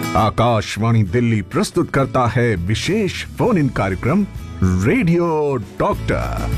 आकाशवाणी दिल्ली प्रस्तुत करता है विशेष फोन इन कार्यक्रम रेडियो डॉक्टर।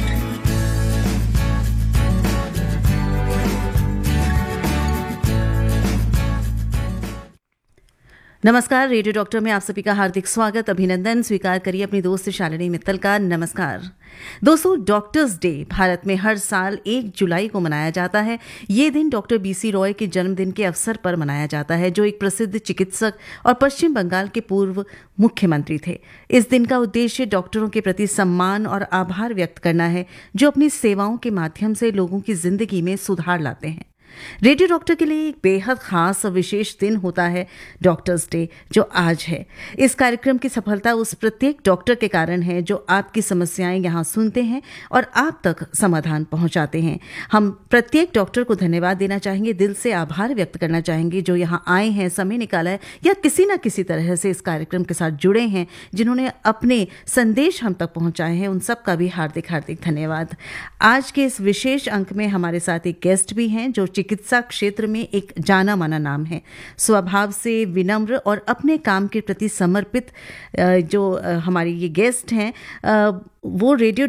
नमस्कार, रेडियो डॉक्टर में आप सभी का हार्दिक स्वागत, अभिनंदन। स्वीकार करिए अपनी दोस्त शालिनी मित्तल का नमस्कार। दोस्तों, डॉक्टर्स डे भारत में हर साल 1 जुलाई को मनाया जाता है। ये दिन डॉक्टर बीसी रॉय के जन्मदिन के अवसर पर मनाया जाता है, जो एक प्रसिद्ध चिकित्सक और पश्चिम बंगाल के पूर्व मुख्यमंत्री थे। इस दिन का उद्देश्य डॉक्टरों के प्रति सम्मान और आभार व्यक्त करना है, जो अपनी सेवाओं के माध्यम से लोगों की जिंदगी में सुधार लाते हैं। रेडियो डॉक्टर के लिए एक बेहद खास और विशेष दिन होता है डॉक्टर्स डे, जो आज है। इस कार्यक्रम की सफलता उस प्रत्येक डॉक्टर के कारण है जो आपकी समस्याएं यहाँ सुनते हैं और आप तक समाधान पहुँचाते हैं। हम प्रत्येक डॉक्टर को धन्यवाद देना चाहेंगे, दिल से आभार व्यक्त करना चाहेंगे, जो यहाँ आए हैं, समय निकाला है या किसी न किसी तरह से इस कार्यक्रम के साथ जुड़े हैं, जिन्होंने अपने संदेश हम तक पहुँचाए हैं। उन सब का भी हार्दिक हार्दिक धन्यवाद। आज के इस विशेष अंक में हमारे साथ एक गेस्ट भी हैं, जो चिकित्सा क्षेत्र में एक जाना माना नाम है। स्वभाव से विनम्र और अपने काम के प्रति समर्पित जो हमारी ये गेस्ट हैं, वो रेडियो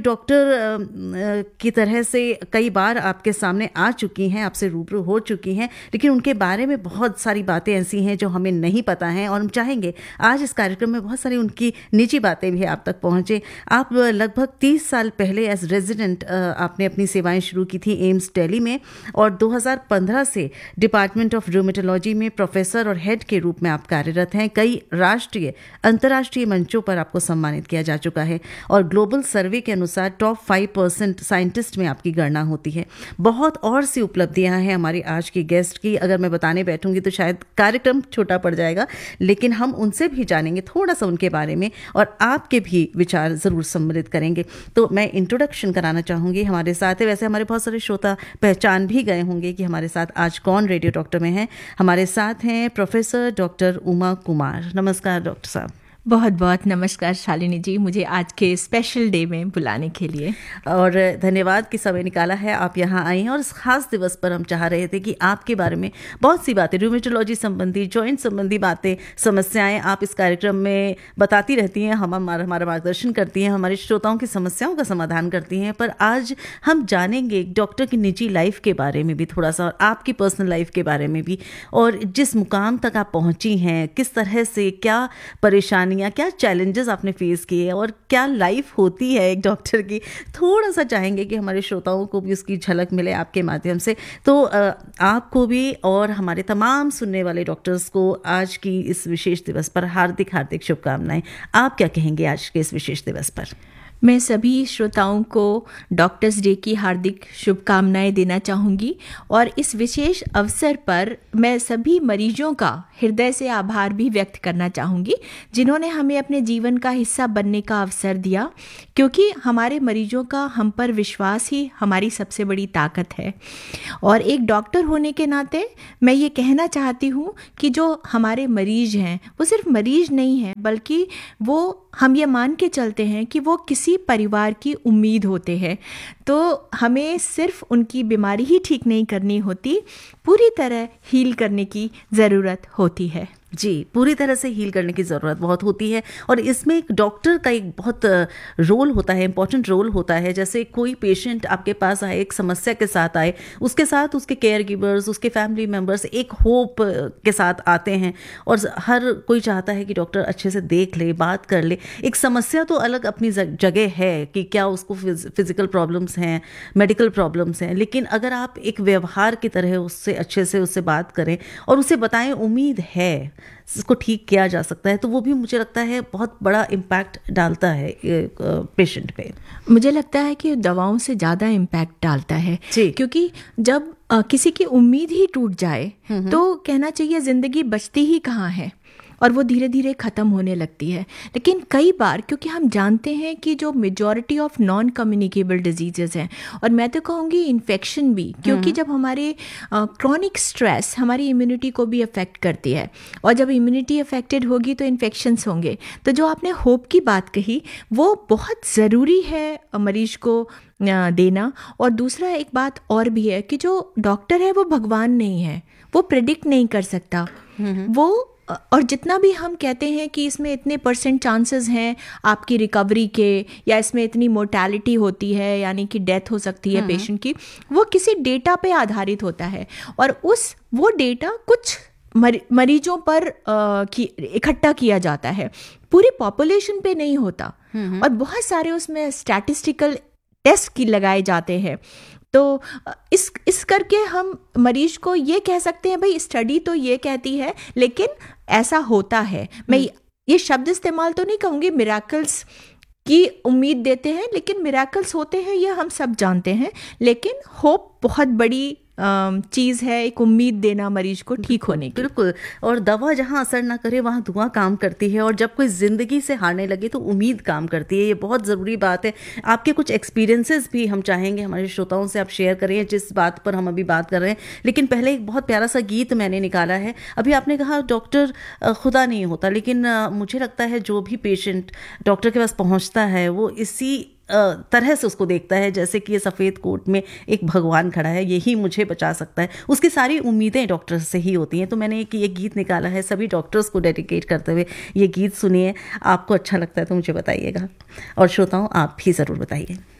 डॉक्टर की तरह से कई बार आपके सामने आ चुकी हैं, आपसे रूबरू हो चुकी हैं, लेकिन उनके बारे में बहुत सारी बातें ऐसी हैं जो हमें नहीं पता हैं, और हम चाहेंगे आज इस कार्यक्रम में बहुत सारी उनकी निजी बातें भी आप तक पहुँचे। आप लगभग 30 साल पहले एज रेजिडेंट आपने अपनी सेवाएं शुरू की थी एम्स दिल्ली में, और 2015 से डिपार्टमेंट ऑफ रूमेटोलॉजी में प्रोफेसर और हेड के रूप में आप कार्यरत हैं। कई राष्ट्रीय अंतर्राष्ट्रीय मंचों पर आपको सम्मानित किया जा चुका है, और ग्लोबल सर्वे के अनुसार टॉप 5% साइंटिस्ट में आपकी गणना होती है। बहुत और सी उपलब्धियां हैं हमारी आज की गेस्ट की। अगर मैं बताने बैठूंगी तो शायद कार्यक्रम छोटा पड़ जाएगा, लेकिन हम उनसे भी जानेंगे थोड़ा सा उनके बारे में, और आपके भी विचार जरूर सम्मिलित करेंगे। तो मैं इंट्रोडक्शन कराना चाहूंगी। हमारे साथ है, वैसे हमारे बहुत सारे श्रोता पहचान भी गए होंगे कि हमारे साथ आज कौन रेडियो डॉक्टर में है। हमारे साथ हैं प्रोफेसर डॉक्टर उमा कुमार। नमस्कार डॉक्टर साहब। बहुत बहुत नमस्कार शालिनी जी, मुझे आज के स्पेशल डे में बुलाने के लिए, और धन्यवाद कि समय निकाला है, आप यहाँ आई हैं। और इस खास दिवस पर हम चाह रहे थे कि आपके बारे में बहुत सी बातें, रूमेटोलॉजी संबंधी, जॉइंट संबंधी बातें, समस्याएं आप इस कार्यक्रम में बताती रहती हैं, हमारा मार्गदर्शन करती हैं, हमारे श्रोताओं की समस्याओं का समाधान करती हैं। पर आज हम जानेंगे एक डॉक्टर की निजी लाइफ के बारे में भी थोड़ा सा, और आपकी पर्सनल लाइफ के बारे में भी, और जिस मुकाम तक आप पहुँची हैं, किस तरह से, क्या परेशानी, क्या चैलेंजेस आपने फेस किए, और क्या लाइफ होती है एक डॉक्टर की। थोड़ा सा चाहेंगे कि हमारे श्रोताओं को भी उसकी झलक मिले आपके माध्यम से। तो आपको भी और हमारे तमाम सुनने वाले डॉक्टर्स को आज की इस विशेष दिवस पर हार्दिक हार्दिक शुभकामनाएं। आप क्या कहेंगे आज के इस विशेष दिवस पर? मैं सभी श्रोताओं को डॉक्टर्स डे की हार्दिक शुभकामनाएं देना चाहूँगी, और इस विशेष अवसर पर मैं सभी मरीजों का हृदय से आभार भी व्यक्त करना चाहूँगी, जिन्होंने हमें अपने जीवन का हिस्सा बनने का अवसर दिया, क्योंकि हमारे मरीजों का हम पर विश्वास ही हमारी सबसे बड़ी ताकत है। और एक डॉक्टर होने के नाते मैं ये कहना चाहती हूँ कि जो हमारे मरीज हैं वो सिर्फ मरीज नहीं हैं, बल्कि वो, हम ये मान के चलते हैं कि वो किसी परिवार की उम्मीद होते हैं। तो हमें सिर्फ उनकी बीमारी ही ठीक नहीं करनी होती, पूरी तरह हील करने की ज़रूरत होती है। जी, पूरी तरह से हील करने की ज़रूरत बहुत होती है, और इसमें एक डॉक्टर का एक बहुत रोल होता है, इंपॉर्टेंट रोल होता है। जैसे कोई पेशेंट आपके पास आए, एक समस्या के साथ आए, उसके साथ उसके केयर गिवर्स, उसके फैमिली मेम्बर्स एक होप के साथ आते हैं, और हर कोई चाहता है कि डॉक्टर अच्छे से देख ले, बात कर ले। एक समस्या तो अलग अपनी जगह है कि क्या उसको फिजिकल प्रॉब्लम्स हैं, मेडिकल प्रॉब्लम्स हैं, लेकिन अगर आप एक व्यवहार की तरह उससे अच्छे से उससे बात करें और उसे बताएं उम्मीद है, इसको ठीक किया जा सकता है, तो वो भी मुझे लगता है बहुत बड़ा इम्पैक्ट डालता है पेशेंट पे। मुझे लगता है कि दवाओं से ज़्यादा इम्पैक्ट डालता है, क्योंकि जब किसी की उम्मीद ही टूट जाए तो कहना चाहिए ज़िंदगी बचती ही कहाँ है, और वो धीरे धीरे ख़त्म होने लगती है। लेकिन कई बार, क्योंकि हम जानते हैं कि जो majority of non communicable diseases हैं, और मैं तो कहूँगी इन्फेक्शन भी, क्योंकि जब हमारे क्रॉनिक स्ट्रेस हमारी इम्यूनिटी को भी अफेक्ट करती है, और जब इम्यूनिटी अफेक्टेड होगी तो इन्फेक्शंस होंगे। तो जो आपने होप की बात कही, वो बहुत ज़रूरी है मरीज को देना। और दूसरा एक बात और भी है कि जो डॉक्टर है वो भगवान नहीं है, वो प्रेडिक्ट नहीं कर सकता, वो और जितना भी हम कहते हैं कि इसमें इतने % चांसेस हैं आपकी रिकवरी के, या इसमें इतनी मोर्टेलिटी होती है यानी कि डेथ हो सकती है पेशेंट की, वो किसी डेटा पे आधारित होता है और वो डेटा कुछ मरीजों पर इकट्ठा किया जाता है, पूरी पॉपुलेशन पे नहीं होता। और बहुत सारे उसमें स्टैटिस्टिकल टेस्ट की लगाए जाते हैं। तो इस करके हम मरीज को ये कह सकते हैं भाई स्टडी तो ये कहती है, लेकिन ऐसा होता है। मैं ये शब्द इस्तेमाल तो नहीं कहूँगी मिरेकल्स की उम्मीद देते हैं, लेकिन मिरेकल्स होते हैं ये हम सब जानते हैं, लेकिन होप बहुत बड़ी चीज़ है, एक उम्मीद देना मरीज को ठीक होने की। बिल्कुल। और दवा जहाँ असर ना करे वहाँ दुआ काम करती है, और जब कोई ज़िंदगी से हारने लगे तो उम्मीद काम करती है। ये बहुत ज़रूरी बात है। आपके कुछ एक्सपीरियंसेस भी हम चाहेंगे हमारे श्रोताओं से आप शेयर करें जिस बात पर हम अभी बात कर रहे हैं। लेकिन पहले एक बहुत प्यारा सा गीत मैंने निकाला है। अभी आपने कहा डॉक्टर खुदा नहीं होता, लेकिन मुझे लगता है जो भी पेशेंट डॉक्टर के पास पहुँचता है वो इसी तरह से उसको देखता है जैसे कि ये सफ़ेद कोट में एक भगवान खड़ा है, यही मुझे बचा सकता है। उसकी सारी उम्मीदें डॉक्टर से ही होती हैं। तो मैंने ये गीत निकाला है सभी डॉक्टर्स को डेडिकेट करते हुए। ये गीत सुनिए, आपको अच्छा लगता है तो मुझे बताइएगा, और श्रोताओं आप भी ज़रूर बताइए।